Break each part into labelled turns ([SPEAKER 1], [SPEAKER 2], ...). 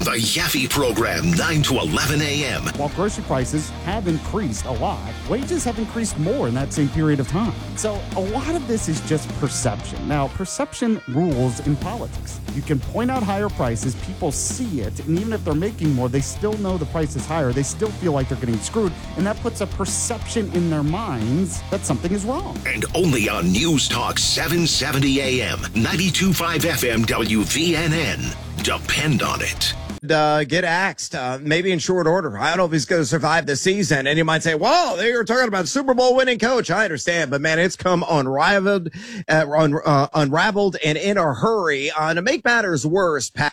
[SPEAKER 1] The Yaffe Program, 9 to 11 a.m.
[SPEAKER 2] While grocery prices have increased a lot, wages have increased more in that same period of time. So a lot of this is just perception. Now, perception rules in politics. You can point out higher prices, people see it, and even if they're making more, they still know the price is higher. They still feel like they're getting screwed, and that puts a perception in their minds that something is wrong.
[SPEAKER 1] And only on News Talk 770 a.m., 92.5 FM WVNN. Depend on it.
[SPEAKER 3] Get axed, maybe in short order. I don't know if he's going to survive the season. And you might say, well, they were talking about Super Bowl winning coach. I understand, but man, it's come unraveled and in a hurry. To make matters worse, Pat,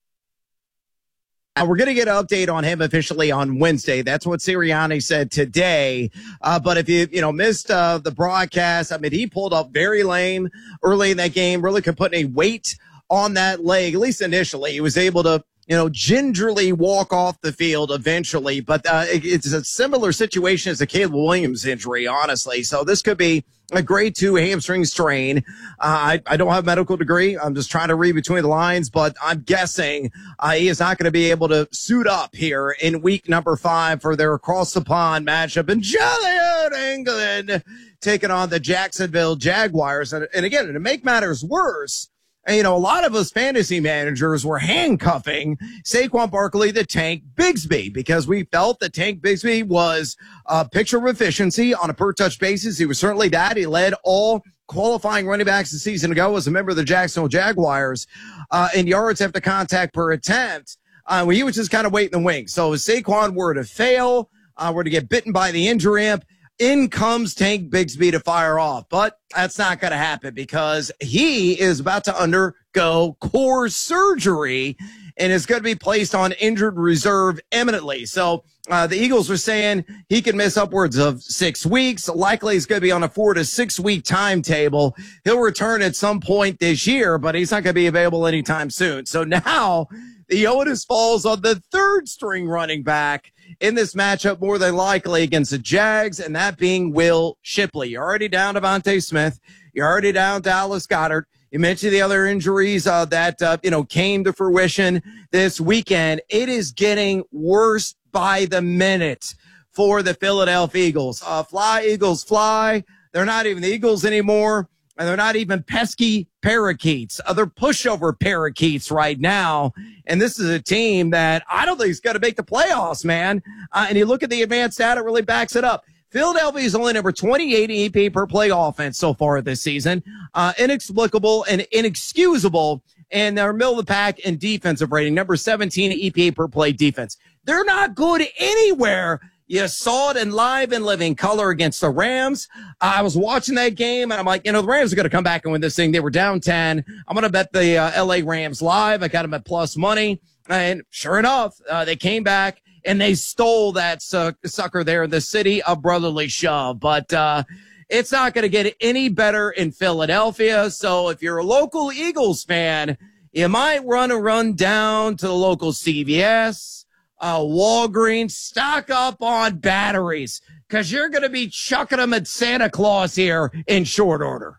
[SPEAKER 3] we're going to get an update on him officially on Wednesday. That's what Sirianni said today. But if you missed the broadcast, I mean, he pulled up very lame early in that game, really could put any weight on that leg, at least initially. He was able to gingerly walk off the field eventually, but it's a similar situation as the Caleb Williams injury, honestly. So this could be a grade 2 hamstring strain. I don't have a medical degree. I'm just trying to read between the lines, but I'm guessing he is not going to be able to suit up here in week number 5 for their across the pond matchup in Joliet, England, taking on the Jacksonville Jaguars. And again, to make matters worse, a lot of us fantasy managers were handcuffing Saquon Barkley, the Tank Bigsby, because we felt that Tank Bigsby was a picture of efficiency on a per-touch basis. He was certainly that. He led all qualifying running backs a season ago as a member of the Jacksonville Jaguars in yards after contact per attempt. He was just kind of waiting in the wings. So if Saquon were to fail, were to get bitten by the injury imp, in comes Tank Bigsby to fire off. But that's not going to happen because he is about to undergo core surgery and is going to be placed on injured reserve imminently. So the Eagles are saying he could miss upwards of 6 weeks. Likely he's going to be on a 4 to 6 week timetable. He'll return at some point this year, but he's not going to be available anytime soon. So now the onus falls on the third string running back in this matchup, more than likely against the Jags, and that being Will Shipley. You're already down Devontae Smith. You're already down Dallas Goedert. You mentioned the other injuries that came to fruition this weekend. It is getting worse by the minute for the Philadelphia Eagles. Fly, Eagles, fly. They're not even the Eagles anymore, and they're not even pesky parakeets. They're pushover parakeets right now. And this is a team that I don't think is going to make the playoffs, man. And you look at the advanced data, it really backs it up. Philadelphia is only number 28 in EP per play offense so far this season. Inexplicable and inexcusable. And they're middle of the pack in defensive rating, number 17 in EPA per play defense. They're not good anywhere. You saw it in live and living color against the Rams. I was watching that game, and I'm like, the Rams are going to come back and win this thing. They were down 10. I'm going to bet the L.A. Rams live. I got them at plus money. And sure enough, they came back, and they stole that sucker there in the city of brotherly shove. But it's not going to get any better in Philadelphia. So if you're a local Eagles fan, you might run down to the local CVS, Walgreens, stock up on batteries because you're going to be chucking them at Santa Claus here in short order.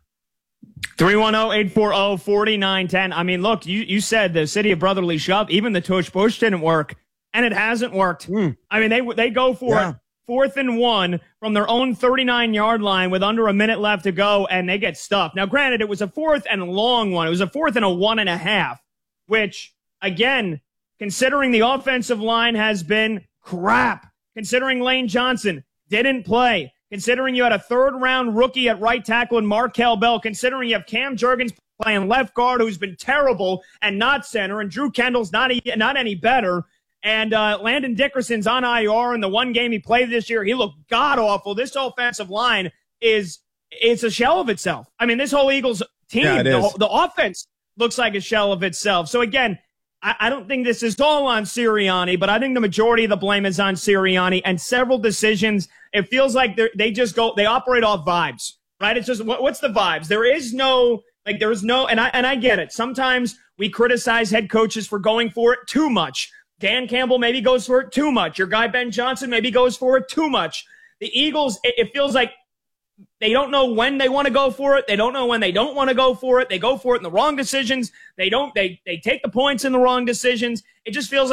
[SPEAKER 4] 310-840-4910. I mean, look, you said the city of brotherly shove. Even the tush push didn't work, and it hasn't worked. I mean, they go for it. 4th and 1 from their own 39-yard line with under a minute left to go, and they get stuffed. Now, granted, it was a 4th and a long one. It was a 4th and a 1.5, which, again, considering the offensive line has been crap, considering Lane Johnson didn't play, considering you had a third-round rookie at right tackle in Markel Bell, considering you have Cam Jurgens playing left guard who's been terrible and not center, and Drew Kendall's not any better, and Landon Dickerson's on IR in the one game he played this year. He looked god-awful. This offensive line it's a shell of itself. I mean, this whole Eagles team, the offense looks like a shell of itself. So, again, I don't think this is all on Sirianni, but I think the majority of the blame is on Sirianni and several decisions. It feels like they operate off vibes, right? It's just, what's the vibes? And I get it. Sometimes we criticize head coaches for going for it too much. Dan Campbell maybe goes for it too much. Your guy Ben Johnson maybe goes for it too much. The Eagles, it feels like they don't know when they want to go for it. They don't know when they don't want to go for it. They go for it in the wrong decisions. They take the points in the wrong decisions. It just feels